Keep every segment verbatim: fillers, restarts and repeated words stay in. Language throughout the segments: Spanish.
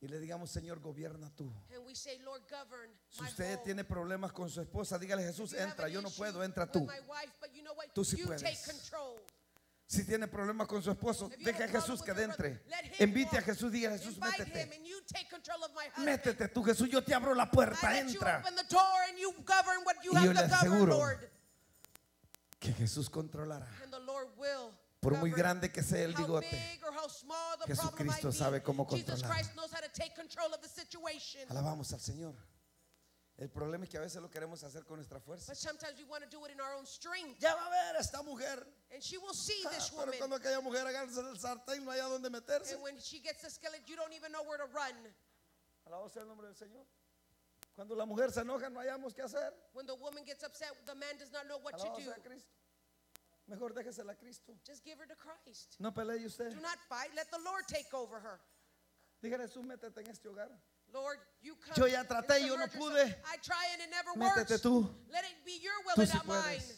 y le digamos: Señor, gobierna tú. And we say, Lord, govern Si my usted home. tiene problemas con su esposa, dígale: Jesús, If you have entra, an yo no issue puedo, entra with tú. my wife, but you know what? Tú sí You puedes. take control. Si tiene problemas con su esposo, If you have deja a a problem Jesús with que your entre. brother, let him Invite a walk. Jesús, diga: Jesús, Invite him métete. and you take control of my husband. Métete tú, Jesús, yo te abro la puerta, I let you entra. open the door and you govern what you Y yo have le to govern, aseguro Lord. que Jesús controlará. And the Lord will. Por muy govern. grande que sea el How bigote, big or how small the problem might Jesucristo be, sabe cómo Jesus controlar. Christ knows how to take control of the situation. alabamos al Señor. El problema es que a veces lo queremos hacer con nuestra fuerza. But sometimes we want to do it in our own strength. Ya va a ver esta mujer. And she will see Ah, this pero woman. cuando aquella mujer agarra el sartén, no hay a dónde meterse. And when she gets the skillet, you don't even know where to run. Alabado sea el nombre del Señor. Cuando la mujer se enoja, no hayamos qué hacer. When the woman gets upset, the man does not know what to Alabado do. sea Cristo. Mejor déjesela a Cristo. Just give her to Christ. No pelee usted. Do not fight. Let the Lord take over her. Dígale: Jesús, métete en este hogar. Lord, you come. Yo ya traté and y yo no submerge pude. yourself. I try and it never Métete works. tú. Let it be your will Tú and sí not mine. puedes.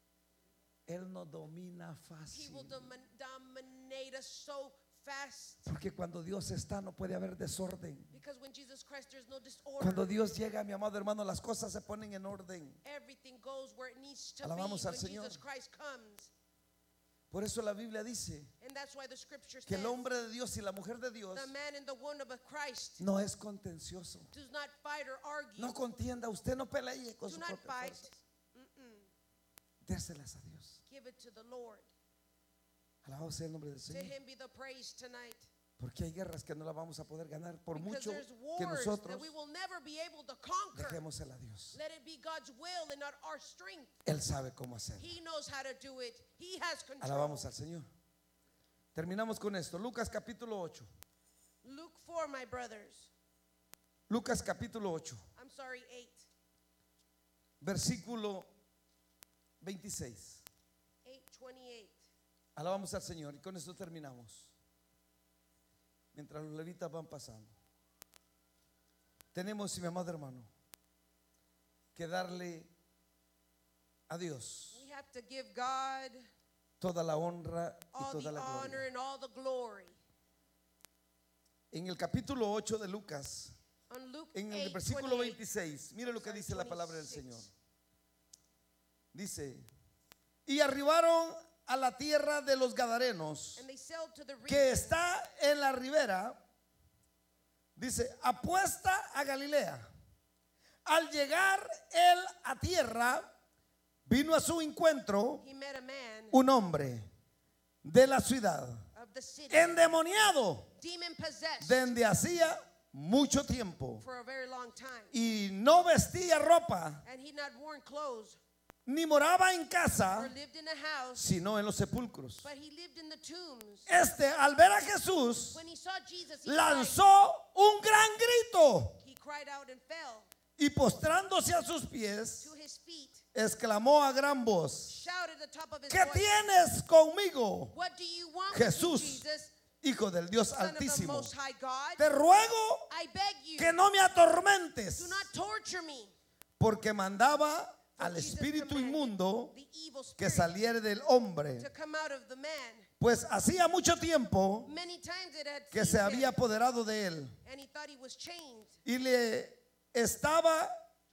Él nos domina He fácil. will domin- dominate us so fast. Porque cuando Dios está, no puede haber desorden. Because when Jesus Christ, there's no disorder. Cuando Dios llega, mi amado hermano, las cosas se ponen en orden. Everything goes where it needs to Alabamos be al when Señor. Jesus Christ comes. Por eso la Biblia dice And that's why the scripture que says el hombre de Dios y la mujer de Dios the man in the womb of Christ no es contencioso. does not fight or argue. No contienda, usted no pelee con Do sus not propias fight. fuerzas. Mm-mm. Déselas a Dios. Give it to the Lord. Alabado sea el nombre del To Señor. him be the praise tonight. Porque hay guerras que no las vamos a poder ganar por Because mucho there's que wars nosotros that we will never be able to conquer. dejémosela a Dios. Let it be God's will and not our strength. Él sabe cómo hacerlo. He knows how to do it. He has control. Alabamos al Señor. Terminamos con esto. Lucas capítulo ocho. Luke four, my brothers. Lucas capítulo ocho, I'm sorry, eight. versículo veintiséis. eight twenty-eight. Alabamos al Señor y con esto terminamos. Mientras los levitas van pasando, tenemos, mi amado hermano, que darle a Dios We have to give God toda la honra y all toda the la honor gloria. and all the glory. En el capítulo ocho de Lucas, On Luke en el eight versículo twenty-eight, veintiséis, mire lo que sorry, dice la palabra del twenty-six. Señor. Dice: y arribaron a la tierra de los Gadarenos, and they sailed to the que region está en la ribera, dice, apuesta a Galilea. Al llegar él a tierra, vino a su encuentro he met a man un hombre de la ciudad, of the city, endemoniado demon possessed desde hacía mucho tiempo, for a very long time, y no vestía ropa, and he not worn clothes ni moraba en or casa, lived in a house, sino en los sepulcros. but he lived in the tombs. Este, al ver a Jesús, When he saw Jesus, he cried, lanzó un gran grito he cried out and fell y postrándose a sus pies, to his feet, exclamó a gran voz: shouted at the top of his ¿qué voice, tienes conmigo, what do you want with me, Jesús, Jesus, Hijo del Dios Son of the Altísimo? Most High God? Te ruego I beg you, que no me atormentes, do not torture me. porque mandaba For al Jesus espíritu commanded inmundo the evil que spirit saliera del hombre, to come out of the man. pues hacía mucho tiempo Many times it had que seized se había him, apoderado de él and he thought he was chained, y le estaba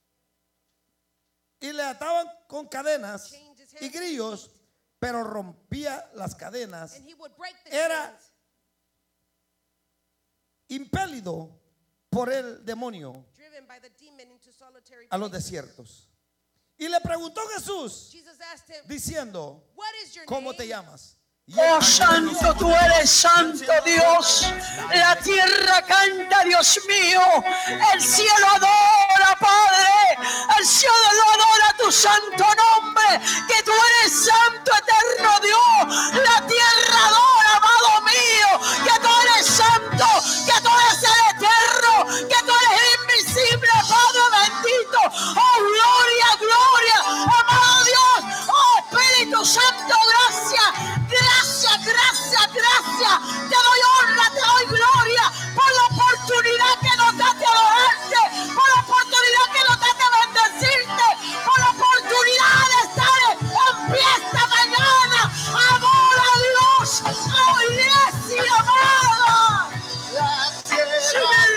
y le ataban con cadenas chained his y hands and grillos, feet, pero rompía las cadenas, and he would break the Era chains, impelido por el demonio driven by the demon into solitary a los places. desiertos. Y le preguntó Jesús Jesus asked him, diciendo: what is your ¿cómo name? te llamas? Y Oh él, santo, tú eres santo Dios. La tierra canta, Dios mío. El cielo adora, Padre. El cielo adora tu santo nombre. Que tú eres santo, eterno Dios.